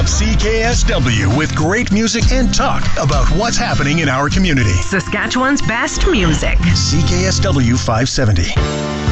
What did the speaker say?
CKSW with great music and talk about what's happening in our community. Saskatchewan's best music. CKSW 570.